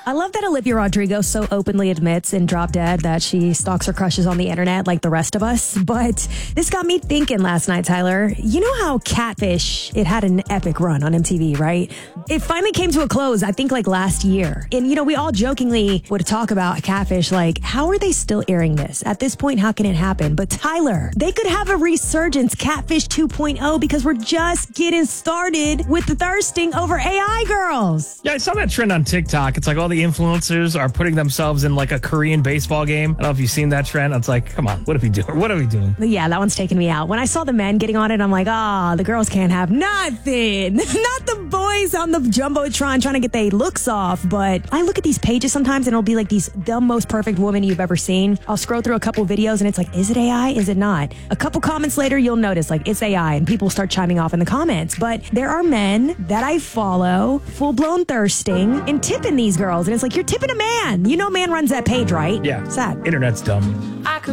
I love that Olivia Rodrigo so openly admits in Drop Dead that she stalks her crushes on the internet like the rest of us. But this got me thinking last night, Tyler. You know how Catfish, it had an epic run on MTV, right? It finally came to a close, I think, like last year. And, you know, we all jokingly would talk about Catfish, like, how are they still airing this? At this point, how can it happen? But Tyler, they could have a resurgence, Catfish 2.0, because we're just getting started with the thirsting over AI girls. Yeah, I saw that trend on TikTok. It's like all the influencers are putting themselves in like a Korean baseball game. I don't know if you've seen that trend. It's like, come on, what are we doing? What are we doing? Yeah, that one's taking me out. When I saw the men getting on it, I'm like, the girls can't have nothing. Not the boys on the Jumbotron trying to get their looks off. But I look at these pages sometimes and it'll be like the most perfect woman you've ever seen. I'll scroll through a couple videos and it's like, is it AI? Is it not? A couple comments later, you'll notice like it's AI and people start chiming off in the comments. But there are men that I follow, full-blown thirsting and tipping these girls. And it's like, you're tipping a man. You know man runs that page, right? Yeah. Sad. Internet's dumb.